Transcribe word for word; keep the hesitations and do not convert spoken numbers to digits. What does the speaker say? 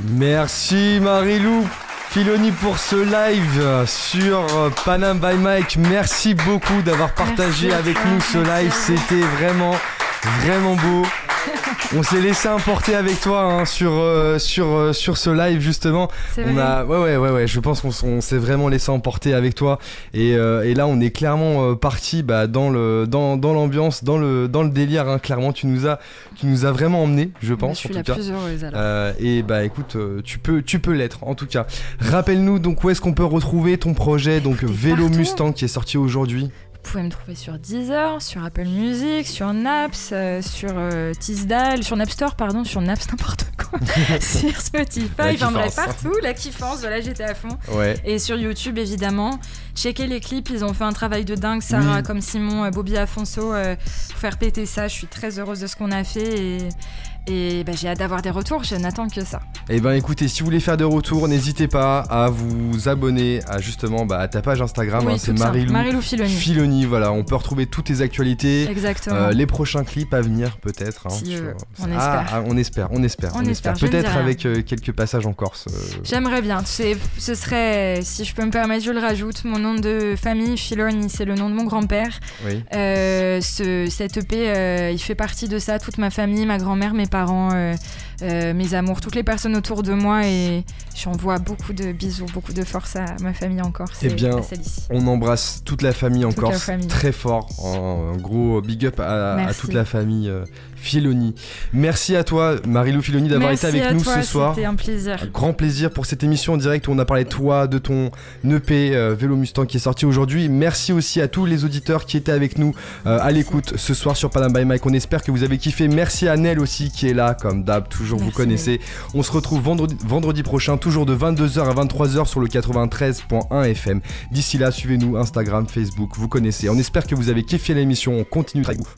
Merci Marilou Filoni pour ce live sur Paname by Mike. Merci beaucoup d'avoir partagé Merci avec nous ce live. C'était vraiment, vraiment beau. On s'est laissé emporter avec toi hein, sur, euh, sur, euh, sur ce live justement. C'est on vrai. a, ouais, ouais, ouais, ouais, je pense qu'on on s'est vraiment laissé emporter avec toi. Et, euh, et là, on est clairement euh, parti bah, dans, le, dans, dans l'ambiance, dans le, dans le délire. Hein, clairement, tu nous, as, tu nous as vraiment emmenés, je pense. Je suis en la tout plus cas. heureuse alors. Euh, et bah écoute, euh, tu, peux, tu peux l'être en tout cas. Rappelle-nous donc où est-ce qu'on peut retrouver ton projet, donc Écoutez, Vélo partout. Mustang qui est sorti aujourd'hui. Vous pouvez me trouver sur Deezer, sur Apple Music, sur Naps, euh, sur euh, Tisdale, sur Napster, pardon, sur Naps, n'importe quoi, sur Spotify, enfin bref, partout, la kiffance, voilà, j'étais à fond. Ouais. Et sur YouTube, évidemment. Checkez les clips, ils ont fait un travail de dingue, Sarah Oui. comme Simon, euh, Bobby Afonso, euh, pour faire péter ça. Je suis très heureuse de ce qu'on a fait et, et bah, j'ai hâte d'avoir des retours, je n'attends que ça. Et ben écoutez, si vous voulez faire des retours, n'hésitez pas à vous abonner à justement bah, à ta page Instagram, Oui, hein, c'est tout ça. Marilou, Marilou Filoni. Filoni, voilà, on peut retrouver toutes tes actualités, Exactement. euh, les prochains clips à venir peut-être. Hein, Si, sur- euh, on ah, espère. ah, on espère, on espère, On espère, je ne dis peut-être rien. avec euh, quelques passages en Corse. euh. J'aimerais bien. C'est, ce serait, si je peux me permettre, je le rajoute. Mon nom de famille, Filoni, c'est le nom de mon grand-père. Oui. Euh, ce, cet E P, euh, il fait partie de ça. Toute ma famille, ma grand-mère, mes parents, euh, euh, mes amours, toutes les personnes autour de moi. Et j'envoie beaucoup de bisous, beaucoup de force à ma famille en Corse. Eh bien, à celle ici. on embrasse toute la famille en Toute la Corse, famille. très fort. Un, un gros big up à, à Merci. toute la famille euh, Filoni. Merci à toi, Marilou Filoni, d'avoir Merci été avec à nous toi, ce soir. C'était un plaisir. Un grand plaisir pour cette émission en direct où on a parlé de toi, de ton E P euh, Vélo Mustang qui est sorti aujourd'hui. Merci aussi à tous les auditeurs qui étaient avec nous euh, à l'écoute ce soir sur Paname by Mike. On espère que vous avez kiffé. Merci à Nel aussi qui est là comme d'hab, toujours Merci, vous connaissez. On se retrouve vendredi, vendredi prochain, toujours de vingt-deux heures à vingt-trois heures sur le quatre-vingt-treize virgule un F M. D'ici là, suivez-nous Instagram, Facebook, vous connaissez. On espère que vous avez kiffé l'émission. On continue avec vous